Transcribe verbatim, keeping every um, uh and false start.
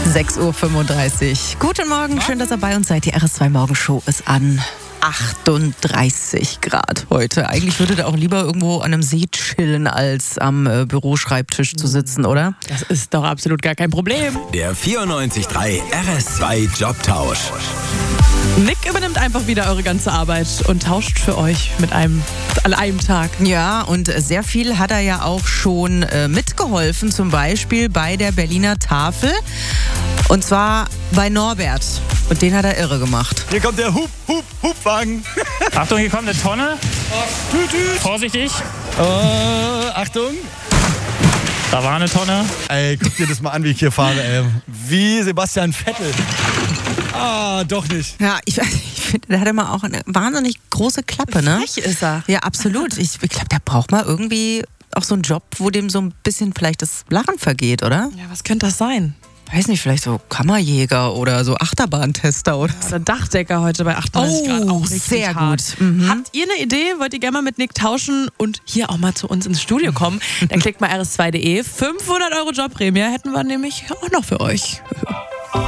sechs Uhr fünfunddreißig. Guten Morgen, schön, dass ihr bei uns seid. Die R S zwei Morgenshow ist an. achtunddreißig Grad heute. Eigentlich würde da auch lieber irgendwo an einem See chillen, als am äh, Büroschreibtisch zu sitzen, oder? Das ist doch absolut gar kein Problem. Der vierundneunzig Komma drei R S zwei Jobtausch. Nick übernimmt einfach wieder eure ganze Arbeit und tauscht für euch mit einem, an einem Tag. Ja, und sehr viel hat er ja auch schon äh, mitgeholfen, zum Beispiel bei der Berliner Tafel. Und zwar bei Norbert. Und den hat er irre gemacht. Hier kommt der Hup, Hup, Hupwagen. Achtung, hier kommt eine Tonne. Tüt, tüt. Vorsichtig. Äh, Achtung. Da war eine Tonne. Ey, guck dir das mal an, wie ich hier fahre, ey. Wie Sebastian Vettel. Ah, doch nicht. Ja, ich, ich finde, der hat immer auch eine wahnsinnig große Klappe, ne? Frech ist er. Ja, absolut. Ich, ich glaube, der braucht mal irgendwie auch so einen Job, wo dem so ein bisschen vielleicht das Lachen vergeht, oder? Ja, was könnte das sein? Weiß nicht, vielleicht so Kammerjäger oder so Achterbahntester oder so. Der Dachdecker heute bei achtunddreißig Grad auch richtig sehr hart. gut. Mhm. Habt ihr eine Idee? Wollt ihr gerne mal mit Nick tauschen und hier auch mal zu uns ins Studio kommen? Dann klickt mal r s zwei punkt d e. fünfhundert Euro Jobprämie hätten wir nämlich auch noch für euch.